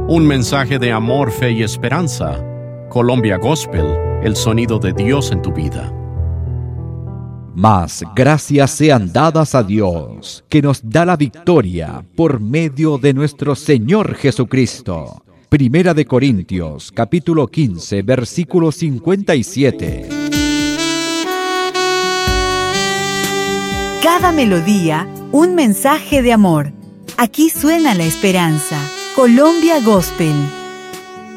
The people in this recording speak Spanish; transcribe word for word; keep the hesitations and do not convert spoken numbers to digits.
Un mensaje de amor, fe y esperanza. Colombia Gospel, el sonido de Dios en tu vida. Mas gracias sean dadas a Dios, que nos da la victoria por medio de nuestro Señor Jesucristo. Primera de Corintios, capítulo quince, versículo cincuenta y siete. Cada melodía, un mensaje de amor. Aquí suena la esperanza. Colombia Gospel.